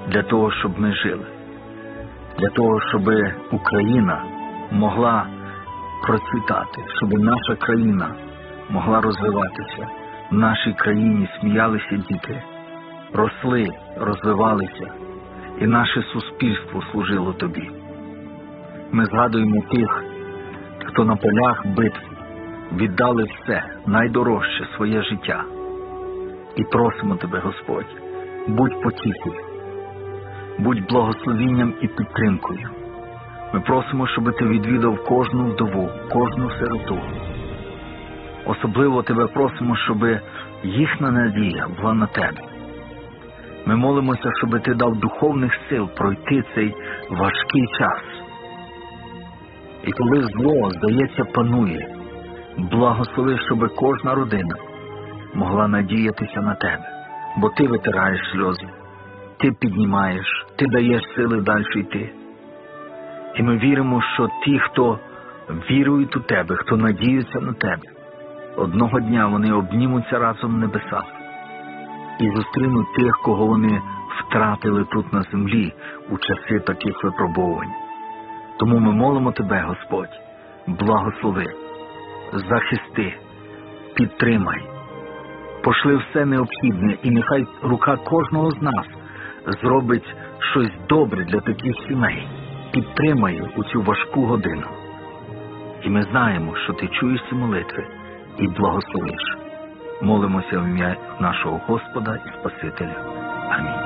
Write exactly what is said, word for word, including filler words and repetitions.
для того, щоб ми жили, для того, щоб Україна могла процвітати, щоб наша країна могла розвиватися. В нашій країні сміялися діти, росли, розвивалися, і наше суспільство служило тобі. Ми згадуємо тих, хто на полях битв віддали все, найдорожче своє життя. І просимо тебе, Господь, будь потіхою, будь благословінням і підтримкою. Ми просимо, щоб ти відвідав кожну вдову, кожну сироту. Особливо тебе просимо, щоб їхня надія була на тебе. Ми молимося, щоб ти дав духовних сил пройти цей важкий час. І коли зло, здається, панує, благослови, щоб кожна родина могла надіятися на тебе. Бо ти витираєш сльози, ти піднімаєш, ти даєш сили далі йти. І ми віримо, що ті, хто вірують у тебе, хто надіються на тебе, одного дня вони обнімуться разом в небесах і зустрінуть тих, кого вони втратили тут на землі у часи таких випробувань. Тому ми молимо тебе, Господь, благослови, захисти, підтримай, пошли все необхідне, і нехай рука кожного з нас зробить щось добре для таких сімей, підтримає у цю важку годину. І ми знаємо, що ти чуєш ці молитви і благословиш. Молимося в ім'я нашого Господа і Спасителя. Амінь.